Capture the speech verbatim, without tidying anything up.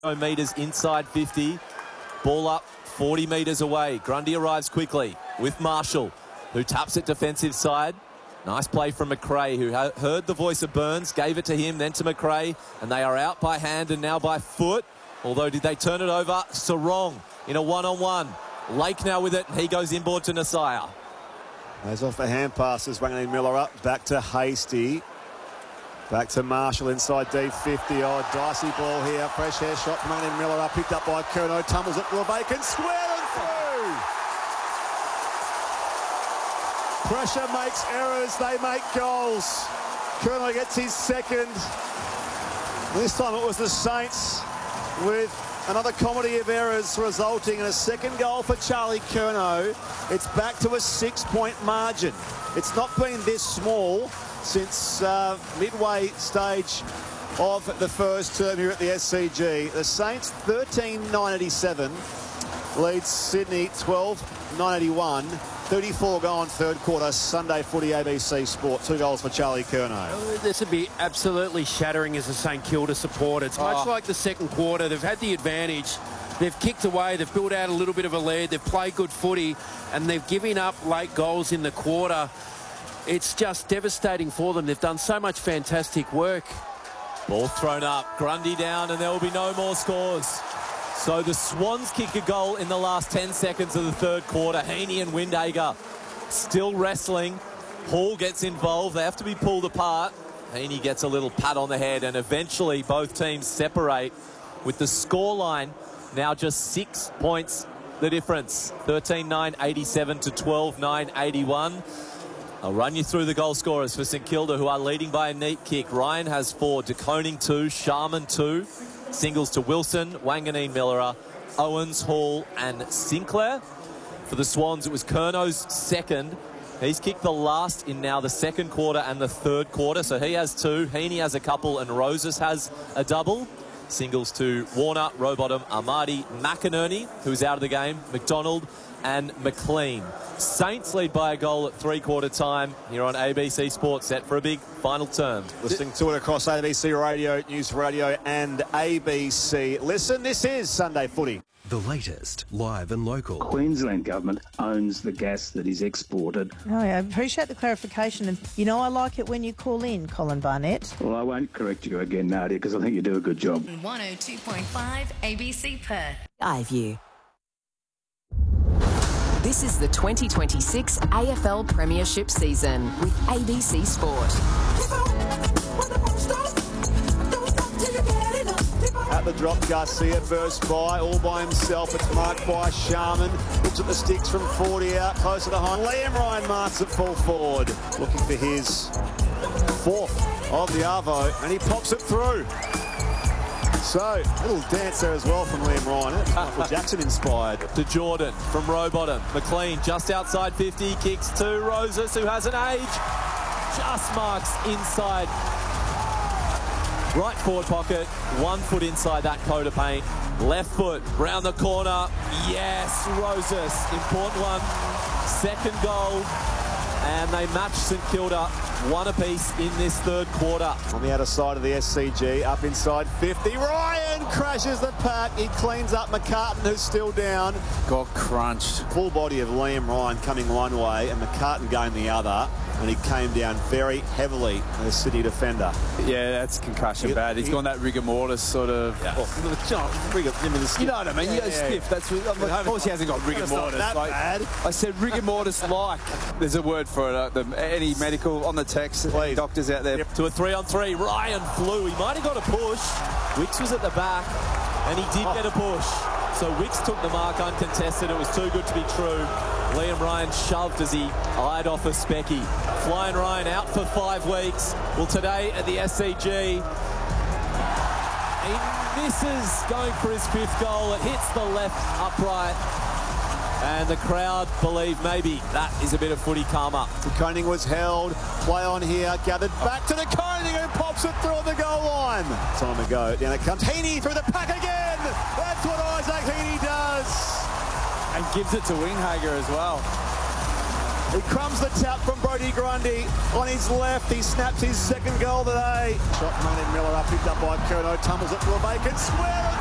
metres inside fifty. Ball up forty metres away. Grundy arrives quickly with Marshall, who taps it defensive side. Nice play from McRae, who heard the voice of Burns, gave it to him, then to McRae, and they are out by hand and now by foot. Although, did they turn it over? Sarong in a one-on-one. Lake now with it, and he goes inboard to Nasiah. Goes off the hand passes. Wanganeen Miller up. Back to Hasty. Back to Marshall inside D fifty. Oh, dicey ball here. Fresh hair shot from Wanganeen Miller up. Picked up by Curnow. Tumbles it to a vacant square and through. Pressure makes errors. They make goals. Curnow gets his second. This time it was the Saints with another comedy of errors resulting in a second goal for Charlie Curnow. It's back to a six-point margin. It's not been this small since uh, midway stage of the first term here at the S C G. The Saints thirteen nine eighty-seven leads Sydney twelve nine eighty-one. thirty-four gone third quarter. Sunday Footy, A B C Sport. Two goals for Charlie Curnow. This would be absolutely shattering as a St Kilda supporter. It's much oh. like the second quarter. They've had the advantage. They've kicked away. They've built out a little bit of a lead. They've played good footy, and they've given up late goals in the quarter. It's just devastating for them. They've done so much fantastic work. Ball thrown up. Grundy down, and there will be no more scores. So the Swans kick a goal in the last ten seconds of the third quarter. Heaney and Windhager still wrestling. Hall gets involved. They have to be pulled apart. Heaney gets a little pat on the head, and eventually both teams separate with the scoreline now just six points the difference. thirteen nine eighty-seven to twelve nine eighty-one. I'll run you through the goal scorers for St Kilda, who are leading by a neat kick. Ryan has four, De Koning two, Sharman two. Singles to Wilson, Wanganeen Miller, Owens, Hall and Sinclair. For the Swans, it was Curnow's second. He's kicked the last in now the second quarter and the third quarter, so he has two. Heaney has a couple and Roses has a double. Singles to Warner, Rowbottom, Amadi, McInerney, who's out of the game, McDonald and McLean. Saints lead by a goal at three-quarter time here on A B C Sports, set for a big final term. Listening to it across A B C Radio, News Radio and A B C Listen, this is Sunday Footy. The latest, live and local. Queensland government owns the gas that is exported. Oh, yeah, I appreciate the clarification. And, you know, I like it when you call in, Colin Barnett. Well, I won't correct you again, Nadia, because I think you do a good job. one oh two point five A B C Perth. iView. This is the twenty twenty-six A F L Premiership season with A B C Sport. At the drop, Garcia bursts by, all by himself. It's marked by Sharman. Looks at the sticks from forty out, closer to home. Liam Ryan marks at full forward, looking for his fourth of the Arvo, and he pops it through. So, a little dance there as well from Liam Ryan. It's Michael Jackson inspired. To Jordan from Rowbottom. McLean just outside fifty, kicks to Roses, who has an age. Just marks inside. Right forward pocket, one foot inside that coat of paint. Left foot, round the corner. Yes, Roses, important one. Second goal. And they match St Kilda one apiece in this third quarter. On the outer side of the S C G, up inside fifty. Ryan crashes the pack. He cleans up McCartan, who's still down. Got crunched. Full body of Liam Ryan coming one way and McCartan going the other. And he came down very heavily, the Sydney defender. Yeah, that's concussion he, bad. He's he, gone that rigor mortis sort of. Yeah. Oh, rigor, you know what I mean? Yeah, you go yeah, stiff. Yeah. That's what, I mean, of course he hasn't got rigor mortis. That like, bad. I said rigor mortis like. There's a word for it. Uh, the, any medical on the text, any doctors out there. Yep. To a three on three. Ryan flew. He might have got a push. Wicks was at the back, and he did oh. get a push. So Wicks took the mark uncontested. It was too good to be true. Liam Ryan shoved as he eyed off a specky. Flying Ryan out for five weeks. Well, today at the S C G, he misses going for his fifth goal. It hits the left upright. And the crowd believe maybe that is a bit of footy karma. De Koning was held. Play on here. Gathered back to De Koning, who pops it through the goal line. Time to go. Down it comes. Heaney through the pack again. That's what Isaac Heaney does. And gives it to Windhager as well. He crumbs the tap from Brodie Grundy on his left. He snaps his second goal today. Shot from Miller up, picked up by Curnow, tumbles it to a vacant square.